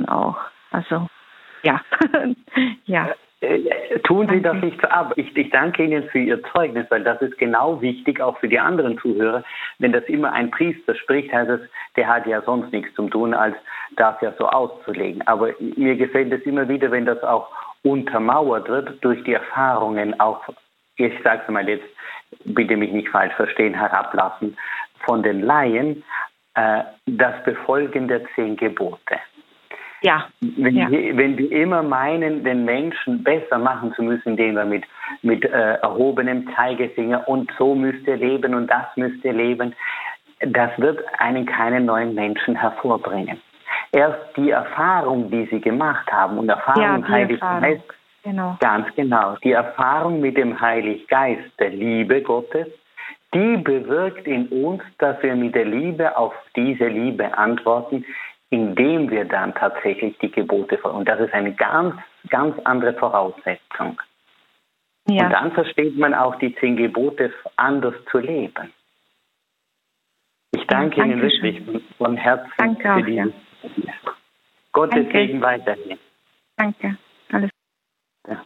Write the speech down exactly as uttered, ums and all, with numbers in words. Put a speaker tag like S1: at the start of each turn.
S1: auch. Also, ja. ja.
S2: Äh, tun Sie das nicht so ab. Ich, ich danke Ihnen für Ihr Zeugnis, weil das ist genau wichtig, auch für die anderen Zuhörer. Wenn das immer ein Priester spricht, heißt es, der hat ja sonst nichts zu tun, als das ja so auszulegen. Aber mir gefällt es immer wieder, wenn das auch untermauert wird durch die Erfahrungen, auch, ich sage es mal jetzt, bitte mich nicht falsch verstehen, herablassen, von den Laien, äh, das Befolgen der zehn Gebote.
S1: Ja.
S2: Wenn,
S1: ja.
S2: Wir, wenn wir immer meinen, den Menschen besser machen zu müssen, indem wir mit, mit äh, erhobenem Zeigefinger und so müsst ihr leben und das müsst ihr leben, das wird einen keinen neuen Menschen hervorbringen. Erst die Erfahrung, die sie gemacht haben, und Erfahrung
S1: ja,
S2: Heilig Geist,
S1: genau.
S2: ganz genau, die Erfahrung mit dem Heilig Geist, der Liebe Gottes, die bewirkt in uns, dass wir mit der Liebe auf diese Liebe antworten, indem wir dann tatsächlich die Gebote folgen. Und das ist eine ganz, ganz andere Voraussetzung. Ja. Und dann versteht man auch die zehn Gebote anders zu leben. Ich danke ja, Ihnen wirklich von Herzen
S1: danke
S2: für
S1: auch,
S2: dieses.
S1: Ja.
S2: Gottes
S1: Danke.
S2: Segen weiterhin.
S1: Danke.